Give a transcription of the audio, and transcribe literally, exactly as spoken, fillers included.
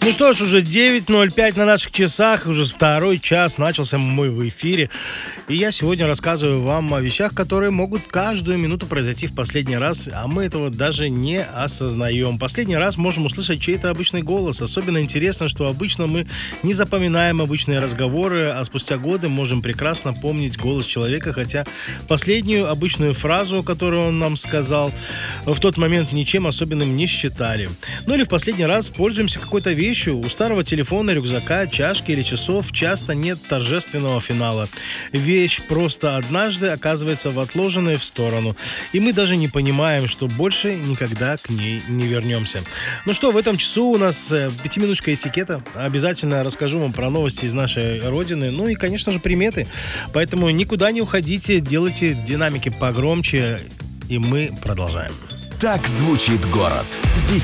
Ну что ж, уже девять ноль пять на наших часах, уже второй час начался мой в эфире. И я сегодня рассказываю вам о вещах, которые могут каждую минуту произойти в последний раз, а мы этого даже не осознаем. Последний раз можем услышать чей-то обычный голос. Особенно интересно, что обычно мы не запоминаем обычные разговоры, а спустя годы можем прекрасно помнить голос человека, хотя последнюю обычную фразу, которую он нам сказал, в тот момент ничем особенным не считали. Ну или в последний раз пользуемся какой-то вещью. У старого телефона, рюкзака, чашки или часов часто нет торжественного финала. Вещь просто однажды оказывается в отложенной в сторону. И мы даже не понимаем, что больше никогда к ней не вернемся. Ну что, в этом часу у нас пятиминуточка этикета. Обязательно расскажу вам про новости из нашей родины. Ну и, конечно же, приметы. Поэтому никуда не уходите, делайте динамики погромче. И мы продолжаем. Так звучит город.